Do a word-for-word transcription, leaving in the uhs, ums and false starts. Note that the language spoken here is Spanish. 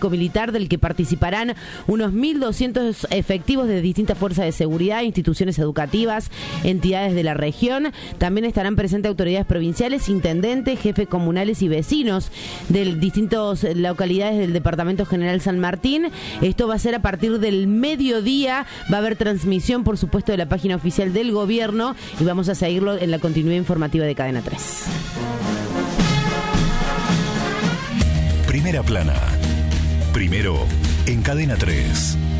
cívico-militar del que participarán unos mil doscientos efectivos de distintas fuerzas de seguridad, instituciones educativas, entidades de la región. También estarán presentes autoridades provinciales, intendentes, jefes comunales y vecinos de distintas localidades del Departamento General San Martín. Esto va a ser a partir del mediodía. Va a haber transmisión, por supuesto, de la página oficial del gobierno y vamos a seguirlo en la continuidad informativa de Cadena tres. Primera plana. Primero en Cadena tres.